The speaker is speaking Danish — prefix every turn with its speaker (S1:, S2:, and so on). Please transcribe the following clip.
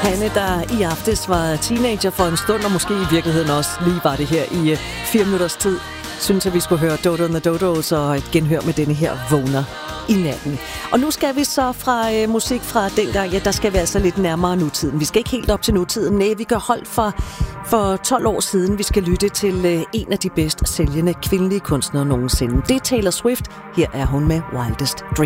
S1: Hanne, der i aftes var teenager for en stund, og måske i virkeligheden også lige var det her i 4 minutters tid, synes at vi skulle høre Dodo and the Dodos og et genhør med denne her Vågner i natten. Og nu skal vi så fra musik fra dengang, ja, der skal vi altså lidt nærmere nutiden. Vi skal ikke helt op til nutiden, nej, vi gør hold for 12 år siden. Vi skal lytte til en af de bedst sælgende kvindelige kunstnere nogensinde. Det er Taylor Swift. Her er hun med Wildest Dream.